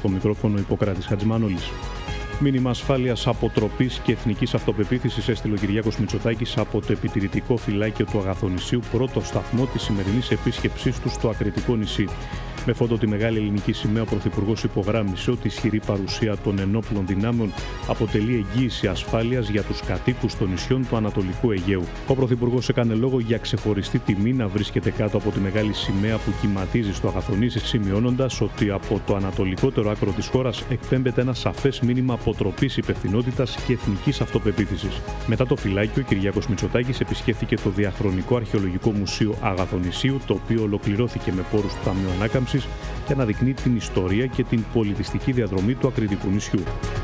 Στο μικρόφωνο Ιπποκράτης Χατζημανόλης. Μήνυμα ασφάλειας, αποτροπής και εθνικής αυτοπεποίθησης έστειλε ο Κυριάκος Μητσοτάκης από το επιτηρητικό φυλάκιο του Αγαθονησίου, πρώτο σταθμό της σημερινής επίσκεψής του στο Ακριτικό νησί. Με φόντο τη μεγάλη ελληνική σημαία, ο Πρωθυπουργός υπογράμμισε ότι η ισχυρή παρουσία των ενόπλων δυνάμεων αποτελεί εγγύηση ασφάλειας για τους κατοίκους των νησιών του Ανατολικού Αιγαίου. Ο Πρωθυπουργός έκανε λόγο για ξεχωριστή τιμή να βρίσκεται κάτω από τη μεγάλη σημαία που κυματίζει στο Αγαθονήσι, σημειώνοντας ότι από το ανατολικότερο άκρο της χώρας εκπέμπεται ένα σαφές μήνυμα αποτροπής, υπευθυνότητας και εθνικής αυτοπεποίθησης. Μετά το φυλάκιο, ο Κυριάκος Μητσοτάκης επισκέφθηκε το Διαχρονικό Αρχαιολογικό Μουσείο Αγαθονησίου, το οποίο ολοκληρώθηκε με πόρους του Ταμείου Ανάκαμψης και αναδεικνύει την ιστορία και την πολιτιστική διαδρομή του Ακριτικού νησιού.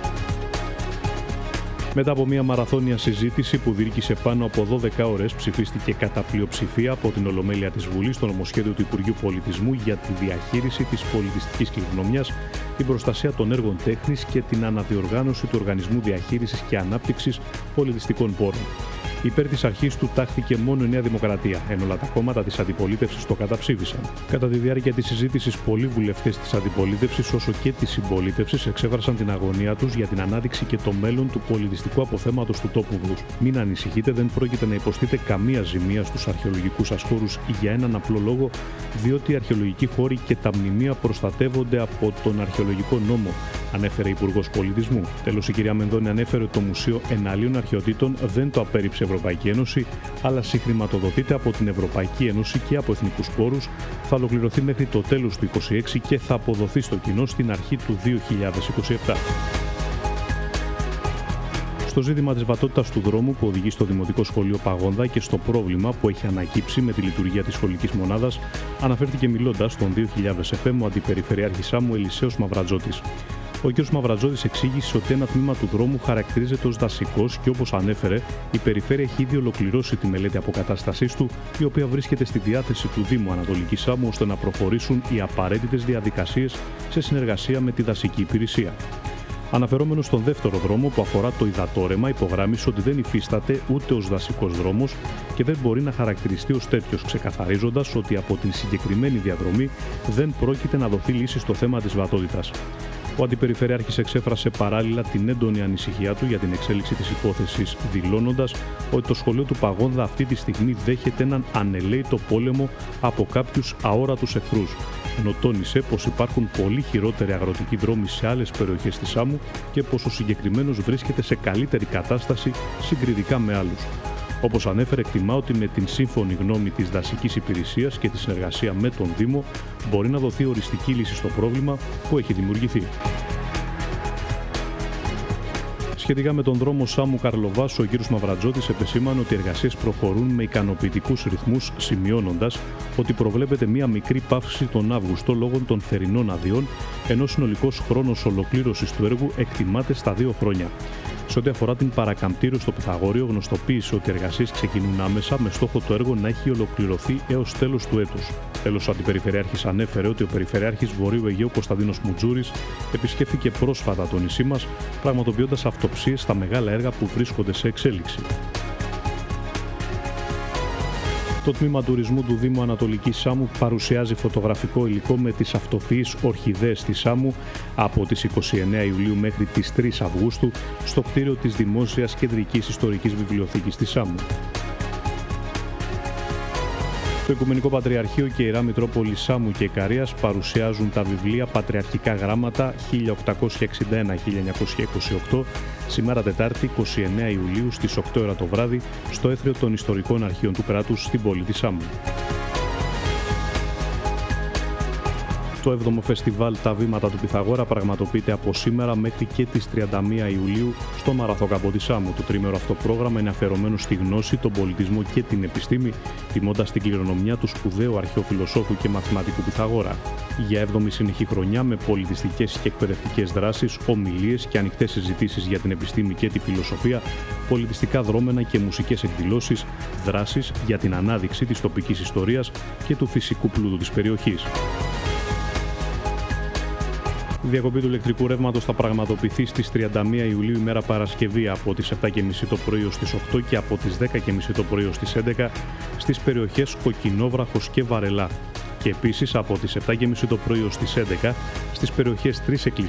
Μετά από μια μαραθώνια συζήτηση που διήρκησε πάνω από 12 ώρες, ψηφίστηκε κατά πλειοψηφία από την Ολομέλεια της Βουλής το νομοσχέδιο του Υπουργείου Πολιτισμού για τη διαχείριση της πολιτιστικής κληρονομιάς, την προστασία των έργων τέχνης και την αναδιοργάνωση του Οργανισμού Διαχείρισης και Ανάπτυξης Πολιτιστικών Πόρων. Υπέρ της αρχής του τάχθηκε μόνο η Νέα Δημοκρατία, ενώ όλα τα κόμματα της αντιπολίτευσης το καταψήφισαν. Κατά τη διάρκεια της συζήτησης, πολλοί βουλευτές της αντιπολίτευσης όσο και της συμπολίτευσης εξέφρασαν την αγωνία τους για την ανάδειξη και το μέλλον του πολιτιστικού αποθέματος του τόπου τους. Μην ανησυχείτε, δεν πρόκειται να υποστείτε καμία ζημία στους αρχαιολογικούς σας χώρους για έναν απλό λόγο, διότι οι αρχαιολογικοί χώροι και τα μνημεία προστατεύονται από τον αρχαιολογικό νόμο, ανέφερε η Υπουργός Πολιτισμού. Τέλος, η κυρία Μενδώνη ανέφερε ότι το Μουσείο Εναλλίων Αρχαιοτήτων δεν το απέρριψε η Ευρωπαϊκή Ένωση, αλλά συγχρηματοδοτείται από την Ευρωπαϊκή Ένωση και από εθνικούς πόρους, θα ολοκληρωθεί μέχρι το τέλος του 2026 και θα αποδοθεί στο κοινό στην αρχή του 2027. Στο ζήτημα της βατότητας του δρόμου που οδηγεί στο Δημοτικό Σχολείο Παγόνδα και στο πρόβλημα που έχει ανακύψει με τη λειτουργία της σχολικής μονάδας, αναφέρθηκε μιλώντας στον 2000 FM ο Αντιπεριφερειάρχης Σάμου Ελισέος Μαυρατζώτης. Ο κ. Μαυρατζώτης εξήγησε ότι ένα τμήμα του δρόμου χαρακτηρίζεται ως δασικός και, όπως ανέφερε, η Περιφέρεια έχει ήδη ολοκληρώσει τη μελέτη αποκατάστασής του, η οποία βρίσκεται στη διάθεση του Δήμου Ανατολικής Σάμου ώστε να προχωρήσουν οι απαραίτητες διαδικασίες σε συνεργασία με τη δασική υπηρεσία. Αναφερόμενος στον δεύτερο δρόμο που αφορά το υδατόρεμα, υπογράμμισε ότι δεν υφίσταται ούτε ως δασικός δρόμος και δεν μπορεί να χαρακτηριστεί ως τέτοιος, ξεκαθαρίζοντας ότι από την συγκεκριμένη διαδρομή δεν πρόκειται να δοθεί λύση στο θέμα της βατότητας. Ο Αντιπεριφερειάρχης εξέφρασε παράλληλα την έντονη ανησυχία του για την εξέλιξη της υπόθεσης, δηλώνοντας ότι το σχολείο του Παγόνδα αυτή τη στιγμή δέχεται έναν ανελαίητο πόλεμο από κάποιους αόρατους εχθρούς, ενώ τόνισε πως υπάρχουν πολύ χειρότεροι αγροτικοί δρόμοι σε άλλες περιοχές της Σάμου και πως ο συγκεκριμένος βρίσκεται σε καλύτερη κατάσταση συγκριτικά με άλλους. Όπως ανέφερε, εκτιμά ότι με την σύμφωνη γνώμη της δασικής υπηρεσίας και τη συνεργασία με τον Δήμο μπορεί να δοθεί οριστική λύση στο πρόβλημα που έχει δημιουργηθεί. Σχετικά με τον δρόμο Σάμου-Καρλοβάσου, ο κ. Μαυρατζώτης επεσήμανε ότι οι εργασίες προχωρούν με ικανοποιητικούς ρυθμούς, σημειώνοντας ότι προβλέπεται μία μικρή παύση τον Αύγουστο λόγω των θερινών αδειών, ενώ συνολικός χρόνος ολοκλήρωσης του έργου εκτιμάται στα 2 χρόνια. Σε ό,τι αφορά την παρακαμπτήρωση στο Πυθαγόριο, γνωστοποίησε ότι οι εργασίες ξεκινούν άμεσα με στόχο το έργο να έχει ολοκληρωθεί έως τέλος του έτους. Τέλος, ο Αντιπεριφερειάρχης ανέφερε ότι ο Περιφερειάρχης Βορείου Αιγαίου Κωνσταντίνος Μουτζούρης επισκέφθηκε πρόσφατα το νησί μας, πραγματοποιώντας αυτοψίες στα μεγάλα έργα που βρίσκονται σε εξέλιξη. Το τμήμα τουρισμού του Δήμου Ανατολικής Σάμου παρουσιάζει φωτογραφικό υλικό με τις αυτοφυείς ορχιδέες της Σάμου από τις 29 Ιουλίου μέχρι τις 3 Αυγούστου στο κτίριο της Δημόσιας Κεντρικής Ιστορικής Βιβλιοθήκης της Σάμου. Το Οικουμενικό Πατριαρχείο και η Ιερά Μητρόπολη Σάμου και Ικαρίας παρουσιάζουν τα βιβλία Πατριαρχικά Γράμματα 1861-1928 σήμερα Τετάρτη 29 Ιουλίου στις 8 ώρα το βράδυ στο Έθριο των Ιστορικών Αρχείων του Κράτους στην πόλη της Σάμου. Το 7ο Φεστιβάλ «Τα Βήματα του Πυθαγόρα» πραγματοποιείται από σήμερα μέχρι και τις 31 Ιουλίου στο Μαραθώκαμπο της Σάμου. Το τρίμερο αυτό πρόγραμμα είναι αφιερωμένο στη γνώση, τον πολιτισμό και την επιστήμη, τιμώντας την κληρονομιά του σπουδαίου αρχαιοφιλοσόφου και μαθηματικού Πυθαγόρα. Για 7η συνεχή χρονιά, με πολιτιστικές και εκπαιδευτικές δράσεις, ομιλίες και ανοιχτές συζητήσεις για την επιστήμη και τη φιλοσοφία, πολιτιστικά δρόμενα και μουσικές εκδηλώσεις, δράσεις για την ανάδειξη της τοπικής ιστορίας και του φυσικού πλούτου της περιοχής. Η διακοπή του ηλεκτρικού ρεύματος θα πραγματοποιηθεί στις 31 Ιουλίου ημέρα Παρασκευή από τις 7.30 το πρωί ως τις 8 και από τις 10.30 το πρωί ως τις 11 στις περιοχές Κοκκινόβραχος και Βαρελά. Και επίσης από τις 7.30 το πρωί ως τις 11 στις περιοχές Τρεις Εκκλησίες